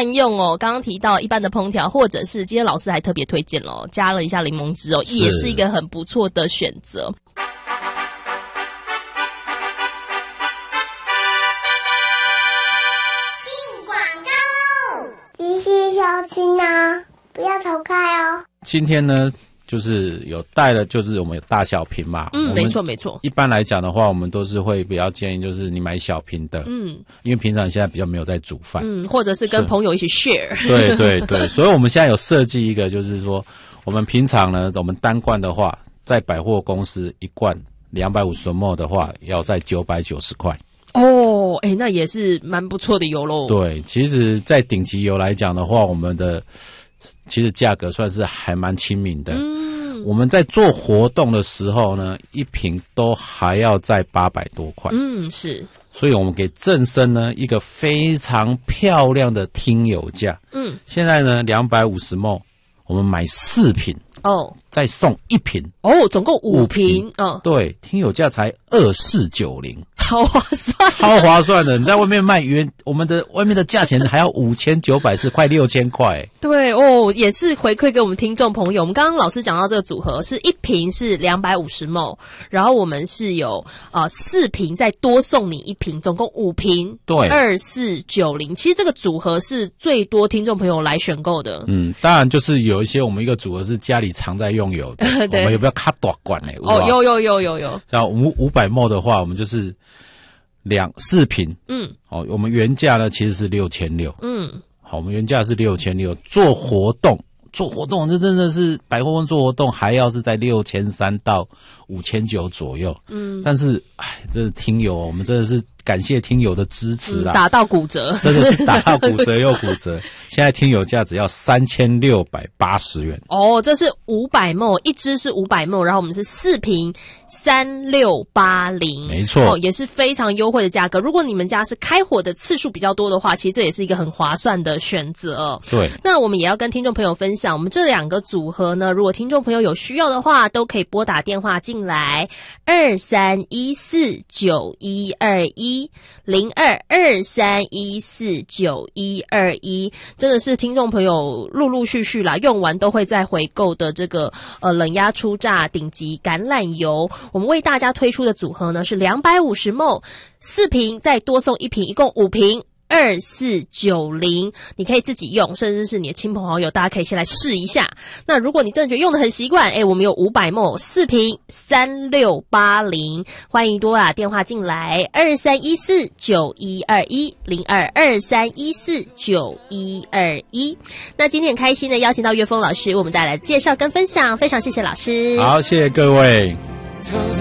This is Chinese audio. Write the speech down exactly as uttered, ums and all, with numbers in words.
善用哦。刚刚提到一般的烹调，或者是今天老师还特别推荐了，加了一下柠檬汁哦，也是一个很不错的选择。 进广告喽！继续收听啊，不要逃开哦。 今天呢，就是有带了，就是我们有大小瓶嘛。 嗯，没错没错。 一般来讲的话，我们都是会比较建议，就是你买小瓶的。嗯，因为平常现在比较没有在煮饭。嗯， 或者是跟朋友一起 share。 对对对，所以我们现在有设计一个，就是说，我们平常呢，我们单罐的话，在百货公司一罐两百五十 ml 的话，要在九百九十块。 哦，哎，那也是蛮不错的油喽。 对，其实，在顶级油来讲的话，我们的其实价格算是还蛮亲民的。嗯，我们在做活动的时候呢，一瓶都还要在八百多块。 嗯，是。 所以我们给正生呢一个非常漂亮的听友价。嗯，现在呢两百五十 ml， 我们买四瓶哦，再送一瓶哦，总共五瓶。嗯， 对，听友价才二四九零。 好划算， 超划算的！你在外面卖原我们的外面的价钱还要五千九百四，快六千块。 对哦，也是回馈给我们听众朋友。我们刚刚老师讲到这个组合是一瓶是两百五十 ml， 然后我们是有呃四瓶再多送你一瓶，总共五瓶。 对， 二四九零。其实这个组合是最多听众朋友来选购的。 嗯，当然就是有一些我们一个组合是家里常在用油的，我们有没有卡大罐呢？ 哦，有有有有有。 然后五五百 ml 的话，我们就是两四瓶，嗯，好，我们原价呢其实是六千六，嗯，好，我们原价是六千六，做活动，做活动，这真的是百货公司做活动还要是在六千三到五千九左右，嗯，但是，哎，这听友，我们真的是感谢听友的支持啦， 嗯、打到骨折， 真的是打到骨折又骨折。现在听友价只要三千六百八十元哦，这是五百 ml， 一支是五百 ml， 然后我们是四瓶三六八零， 没错、 哦，也是非常优惠的价格。如果你们家是开火的次数比较多的话，其实这也是一个很划算的选择。 对， 那我们也要跟听众朋友分享，我们这两个组合呢，如果听众朋友有需要的话，都可以拨打电话进来二三一四九一二一零二二三一四九一二一。真的是听众朋友陆陆续续啦，用完都会再回购的这个呃冷压初榨顶级橄榄油，我们为大家推出的组合呢是两百五十 ml， 四瓶再多送一瓶，一共五瓶。二四九零，你可以自己用，甚至是你的亲朋好友，大家可以先来试一下。那如果你真的觉得用得很习惯，诶，我们有五百 ml 四瓶三六八零，欢迎多打电话进来二三一四九一二一零二二三一四九一二一。那今天很开心的邀请到岳峰老师，为我们带来介绍跟分享，非常谢谢老师。 好，谢谢各位。